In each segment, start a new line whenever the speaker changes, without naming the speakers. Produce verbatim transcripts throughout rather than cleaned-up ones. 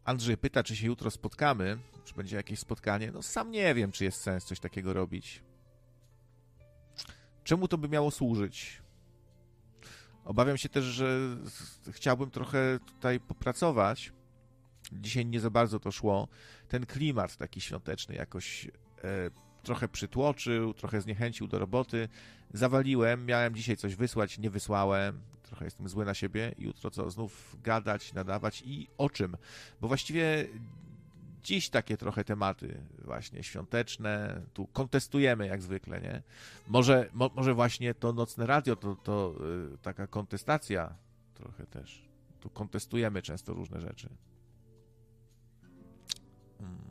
Andrzej pyta, czy się jutro spotkamy, czy będzie jakieś spotkanie. No sam nie wiem, czy jest sens coś takiego robić. Czemu to by miało służyć? Obawiam się też, że chciałbym trochę tutaj popracować. Dzisiaj nie za bardzo to szło. Ten klimat taki świąteczny jakoś e, trochę przytłoczył, trochę zniechęcił do roboty. Zawaliłem, miałem dzisiaj coś wysłać, nie wysłałem. Trochę jestem zły na siebie. Jutro co, znów gadać, nadawać i o czym? Bo właściwie dziś takie trochę tematy właśnie świąteczne, tu kontestujemy jak zwykle, nie? Może, mo, może właśnie to nocne radio to, to yy, taka kontestacja trochę też. Tu kontestujemy często różne rzeczy. Hmm.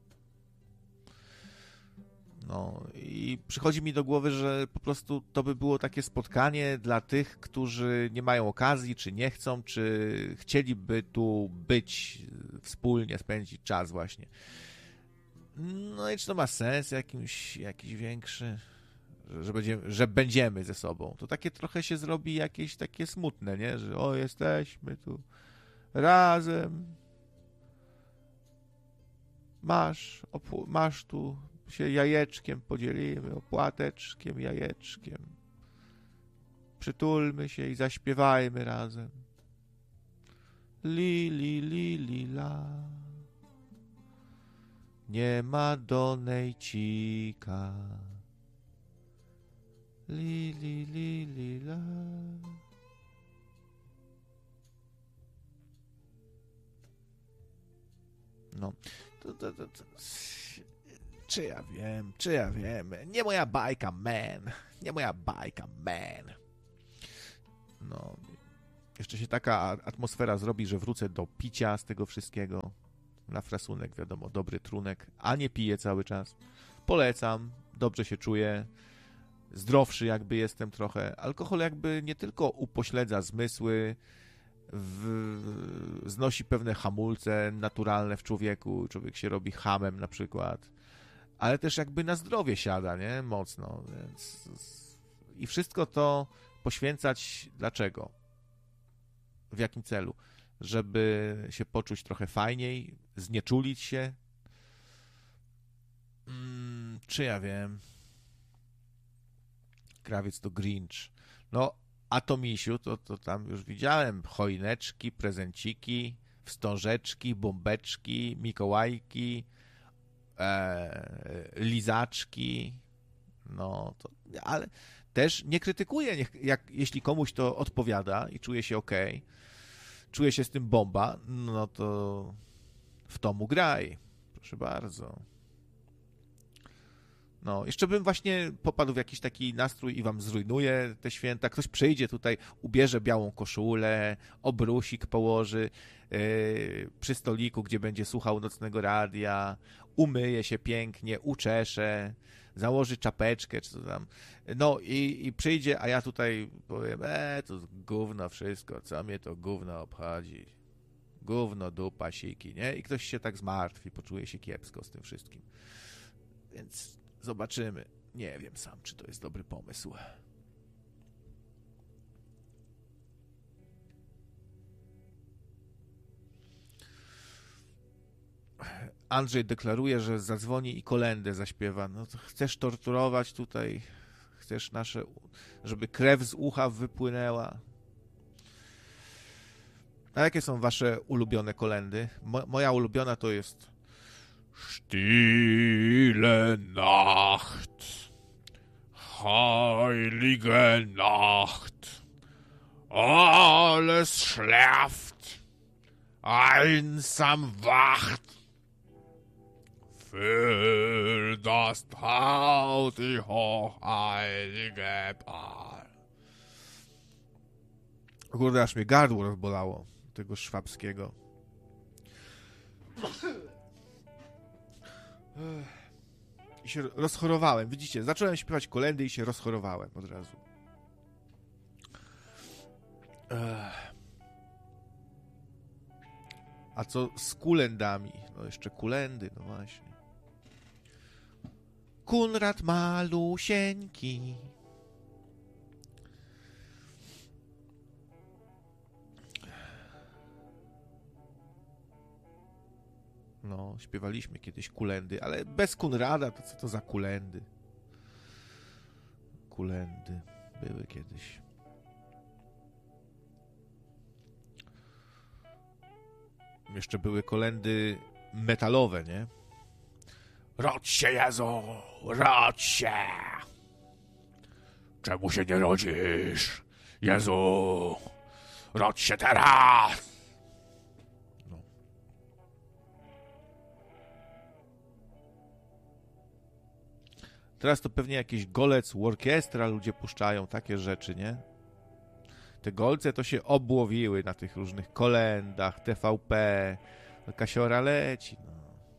No i przychodzi mi do głowy, że po prostu to by było takie spotkanie dla tych, którzy nie mają okazji, czy nie chcą, czy chcieliby tu być, wspólnie spędzić czas właśnie. No i czy to ma sens jakimś, jakiś większy, że będziemy, że będziemy ze sobą. To takie trochę się zrobi jakieś takie smutne, nie? Że o, jesteśmy tu razem. Masz, opł- masz tu się jajeczkiem podzielimy, opłateczkiem, jajeczkiem. Przytulmy się i zaśpiewajmy razem. Li, li, li, li, la. Nie ma donejcika. Li, li, li, li, la. No. To, to, to, to. Czy ja wiem, czy ja wiem. Nie moja bajka, man. Nie moja bajka, man. No. Jeszcze się taka atmosfera zrobi, że wrócę do picia z tego wszystkiego. Na frasunek, wiadomo, dobry trunek, a nie piję cały czas. Polecam, dobrze się czuję. Zdrowszy jakby jestem trochę. Alkohol jakby nie tylko upośledza zmysły, w... znosi pewne hamulce naturalne w człowieku. Człowiek się robi chamem na przykład. Ale też jakby na zdrowie siada, nie? Mocno. Więc... I wszystko to poświęcać dlaczego? W jakim celu? Żeby się poczuć trochę fajniej, znieczulić się? Hmm, czy ja wiem? Krawiec to Grinch. No, a to misiu, to, to tam już widziałem. Choineczki, prezenciki, wstążeczki, bombeczki, mikołajki, e, lizaczki. No, to, ale też nie krytykuję, niech, jak, jeśli komuś to odpowiada i czuje się okej, czuje się z tym bomba, no to w to mu graj. Proszę bardzo. No, jeszcze bym właśnie popadł w jakiś taki nastrój i wam zrujnuje te święta. Ktoś przyjdzie tutaj, ubierze białą koszulę, obrusik położy yy, przy stoliku, gdzie będzie słuchał nocnego radia, umyje się pięknie, uczesze, założy czapeczkę, czy co tam. No i, i przyjdzie, a ja tutaj powiem, e, to gówno wszystko, co mnie to gówno obchodzi. Gówno, dupa, siki, nie? I ktoś się tak zmartwi, poczuje się kiepsko z tym wszystkim. Więc zobaczymy. Nie wiem sam, czy to jest dobry pomysł. Andrzej deklaruje, że zadzwoni i kolędę zaśpiewa. No to chcesz torturować tutaj? Chcesz nasze, żeby krew z ucha wypłynęła? A jakie są wasze ulubione kolędy? Mo- moja ulubiona to jest Stille Nacht, heilige Nacht, alles schläft, einsam wacht, für das Tau die hochheilige Paar. Kurde, aż mnie gardło rozbolało tego szwabskiego. I się rozchorowałem. Widzicie, zacząłem śpiewać kolędy i się rozchorowałem od razu. A co z kulendami? No jeszcze kulendy, no właśnie. Kunrad malusieńki. No, śpiewaliśmy kiedyś kulendy, ale bez Konrada, to co to za kulendy? Kulendy były kiedyś. Jeszcze były kolendy metalowe, nie? Rodź się, Jezu! Rodź się! Czemu się nie rodzisz? Jezu! Rodź się teraz! No. Teraz to pewnie jakiś golec, orkiestra ludzie puszczają, takie rzeczy, nie? Te golce to się obłowiły na tych różnych kolendach, T V P, Kasiora leci, no.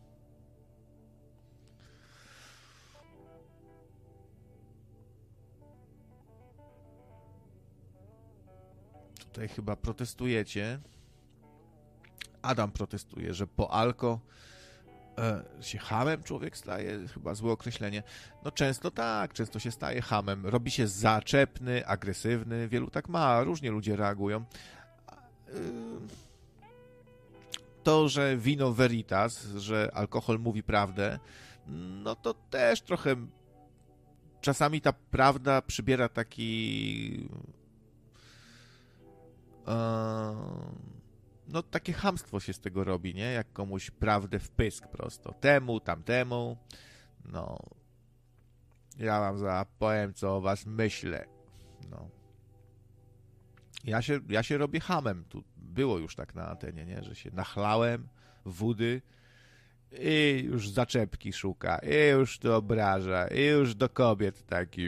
Tutaj chyba protestujecie. Adam protestuje, że po alko e, się hamem człowiek staje, chyba złe określenie. No często tak, często się staje hamem. Robi się zaczepny, agresywny, wielu tak ma, różnie ludzie reagują. To, że wino veritas, że alkohol mówi prawdę, no to też trochę czasami ta prawda przybiera taki no takie chamstwo się z tego robi, nie? Jak komuś prawdę w pysk prosto. Temu, tamtemu. No. Ja wam za powiem, co o was myślę. No. Ja się, ja się robię hamem. Tu było już tak na antenie, nie? Że się nachlałem wody i już zaczepki szuka, i już to obraża, i już do kobiet taki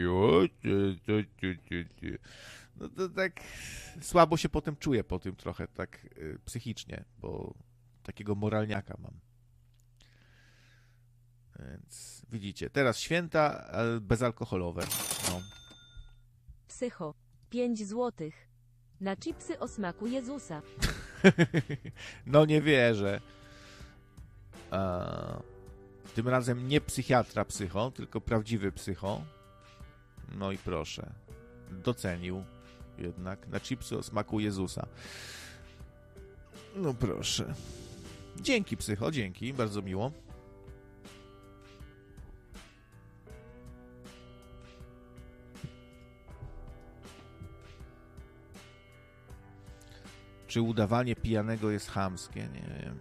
no to tak słabo się potem czuję po tym trochę tak y, psychicznie, bo takiego moralniaka mam. Więc widzicie, teraz święta bezalkoholowe. No.
Psycho. pięć złotych. Na chipsy o smaku Jezusa.
No nie wierzę. A, tym razem nie psychiatra psycho, tylko prawdziwy psycho. No i proszę. Docenił jednak na chipsy o smaku Jezusa. No proszę. Dzięki psycho, dzięki, bardzo miło. Czy udawanie pijanego jest chamskie? Nie wiem.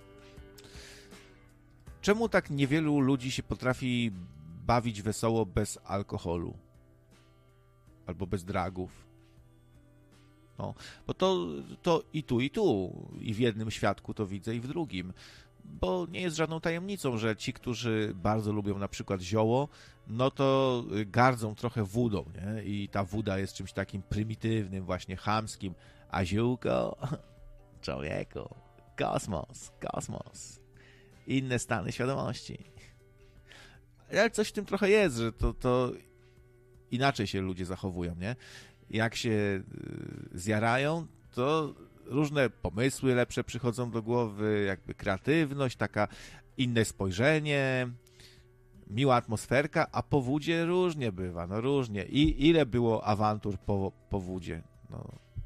Czemu tak niewielu ludzi się potrafi bawić wesoło bez alkoholu? Albo bez dragów? No, bo to, to i tu, i tu. I w jednym świadku to widzę, i w drugim. Bo nie jest żadną tajemnicą, że ci, którzy bardzo lubią na przykład zioło, no to gardzą trochę wódą, nie? I ta woda jest czymś takim prymitywnym, właśnie chamskim. A ziółko, człowieku, kosmos, kosmos. Inne stany świadomości. Ale coś w tym trochę jest, że to, to inaczej się ludzie zachowują, nie? Jak się zjarają, to różne pomysły lepsze przychodzą do głowy, jakby kreatywność, taka inne spojrzenie, miła atmosferka, a po wódzie różnie bywa, no różnie. I ile było awantur po, po wódzie? No.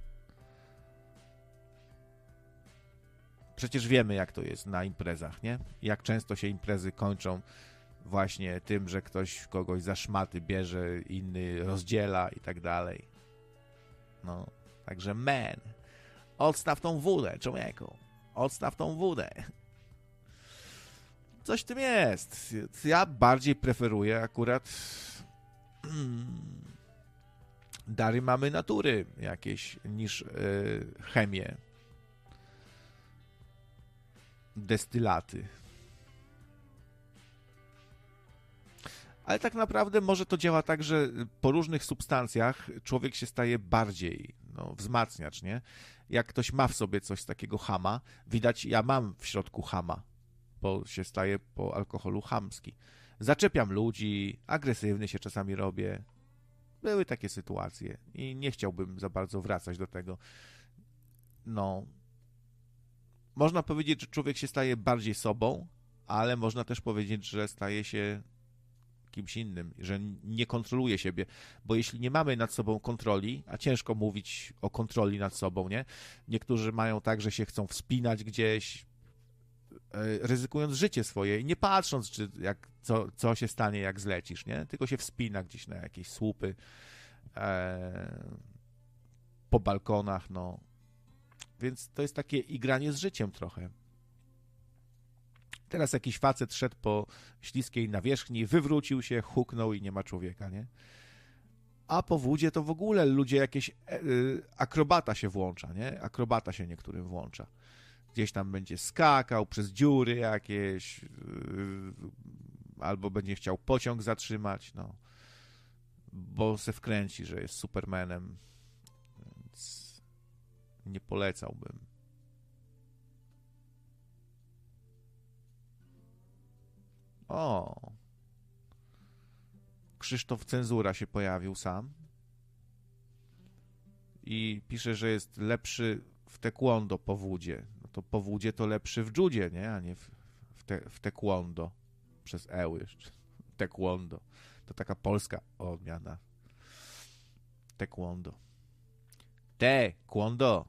Przecież wiemy, jak to jest na imprezach, nie? Jak często się imprezy kończą właśnie tym, że ktoś kogoś za szmaty bierze, inny rozdziela i tak dalej. No, także man, odstaw tą wódę, człowieku. Odstaw tą wódę. Coś w tym jest. Ja bardziej preferuję akurat dary mamy natury jakieś niż yy, chemię. Destylaty. Ale tak naprawdę może to działa tak, że po różnych substancjach człowiek się staje bardziej no, wzmacniacz, nie? Jak ktoś ma w sobie coś takiego chama, widać, ja mam w środku chama, bo się staje po alkoholu chamski. Zaczepiam ludzi, agresywny się czasami robię. Były takie sytuacje i nie chciałbym za bardzo wracać do tego. No, można powiedzieć, że człowiek się staje bardziej sobą, ale można też powiedzieć, że staje się kimś innym, że nie kontroluje siebie, bo jeśli nie mamy nad sobą kontroli, a ciężko mówić o kontroli nad sobą, nie? Niektórzy mają tak, że się chcą wspinać gdzieś, ryzykując życie swoje i nie patrząc, czy jak, co, co się stanie, jak zlecisz, nie? Tylko się wspina gdzieś na jakieś słupy, e, po balkonach, no. Więc to jest takie igranie z życiem trochę. Teraz jakiś facet szedł po śliskiej nawierzchni, wywrócił się, huknął i nie ma człowieka, nie? A po wódzie to w ogóle ludzie jakieś... E, akrobata się włącza, nie? Akrobata się niektórym włącza. Gdzieś tam będzie skakał przez dziury jakieś, yy, albo będzie chciał pociąg zatrzymać, no. Bo se wkręci, że jest Supermanem. Więc nie polecałbym. O! Krzysztof Cenzura się pojawił sam i pisze, że jest lepszy w taekwondo po wódzie. No to po wódzie to lepszy w judzie, nie? A nie w, w, te, w taekwondo. Przez eł jeszcze. Taekwondo. To taka polska odmiana. Taekwondo. Taekwondo.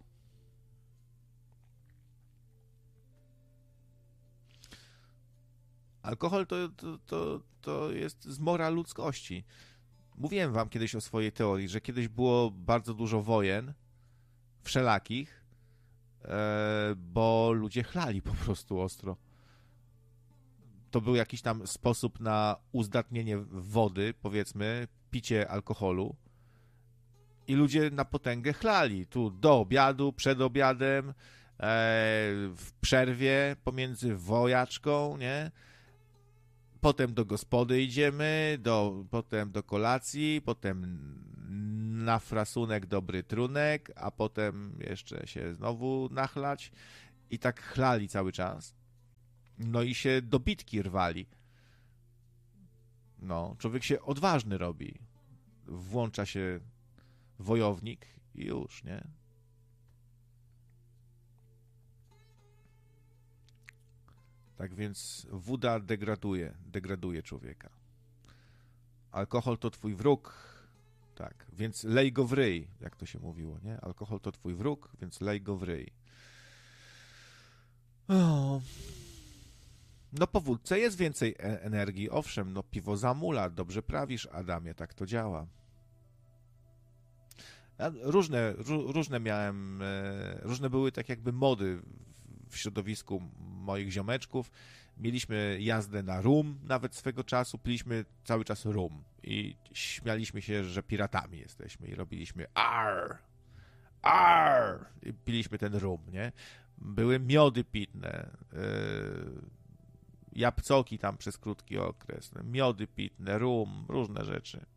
Alkohol to, to, to, to jest zmora ludzkości. Mówiłem wam kiedyś o swojej teorii, że kiedyś było bardzo dużo wojen wszelakich, e, bo ludzie chlali po prostu ostro. To był jakiś tam sposób na uzdatnienie wody, powiedzmy, picie alkoholu. I ludzie na potęgę chlali. Tu do obiadu, przed obiadem, e, w przerwie pomiędzy wojaczką, nie? Potem do gospody idziemy, do, potem do kolacji, potem na frasunek dobry trunek, a potem jeszcze się znowu nachlać i tak chlali cały czas. No i się do bitki rwali. No, człowiek się odważny robi. Włącza się wojownik i już, nie? Tak więc woda degraduje, degraduje człowieka. Alkohol to twój wróg, tak, więc lej go w ryj, jak to się mówiło, nie? Alkohol to twój wróg, więc lej go w ryj. O. No po wódce jest więcej energii, owszem, no piwo zamula, dobrze prawisz, Adamie, tak to działa. Różne, różne miałem, różne były tak jakby mody w środowisku moich ziomeczków. Mieliśmy jazdę na rum nawet swego czasu, piliśmy cały czas rum i śmialiśmy się, że piratami jesteśmy i robiliśmy ar, ar i piliśmy ten rum, nie? Były miody pitne, yy, jabłcoki tam przez krótki okres, miody pitne, rum, różne rzeczy.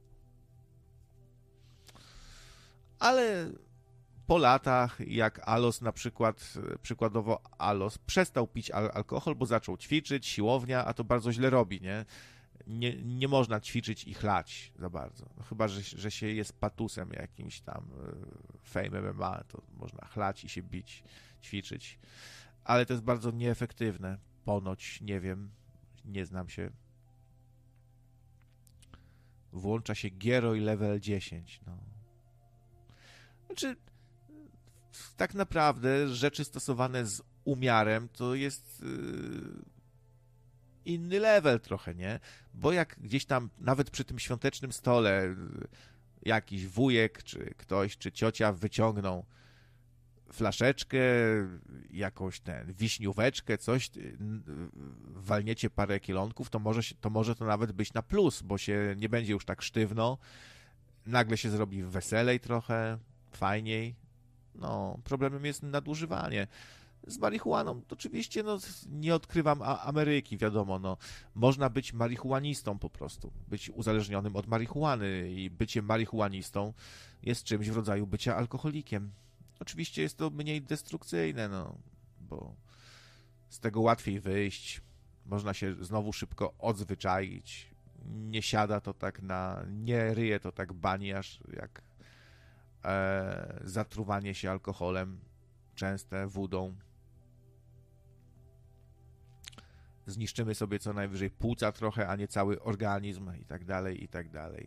Ale po latach, jak Alos na przykład, przykładowo Alos przestał pić al- alkohol, bo zaczął ćwiczyć, siłownia, a to bardzo źle robi, nie? Nie, nie można ćwiczyć i chlać za bardzo. No chyba, że, że się jest patusem jakimś tam Fame M M A, to można chlać i się bić, ćwiczyć. Ale to jest bardzo nieefektywne. Ponoć, nie wiem, nie znam się. Włącza się Gieroj level dziesięć, no. Znaczy, tak naprawdę rzeczy stosowane z umiarem to jest yy, inny level trochę, nie? Bo jak gdzieś tam, nawet przy tym świątecznym stole yy, jakiś wujek, czy ktoś, czy ciocia wyciągną flaszeczkę, jakąś ten, wiśnióweczkę, coś, yy, walniecie parę kielonków, to może, się, to może to nawet być na plus, bo się nie będzie już tak sztywno, nagle się zrobi weselej trochę, fajniej. No, problemem jest nadużywanie. Z marihuaną to oczywiście no, nie odkrywam Ameryki, wiadomo, no. Można być marihuanistą po prostu, być uzależnionym od marihuany i bycie marihuanistą jest czymś w rodzaju bycia alkoholikiem. Oczywiście jest to mniej destrukcyjne, no, bo z tego łatwiej wyjść, można się znowu szybko odzwyczaić, nie siada to tak na, nie ryje to tak bani aż jak E, zatruwanie się alkoholem, częste wódą. Zniszczymy sobie co najwyżej płuca trochę, a nie cały organizm i tak dalej, i tak dalej.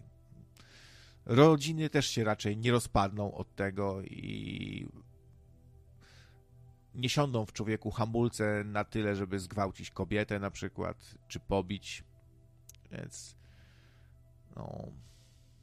Rodziny też się raczej nie rozpadną od tego i nie siądą w człowieku hamulce na tyle, żeby zgwałcić kobietę na przykład, czy pobić. Więc no,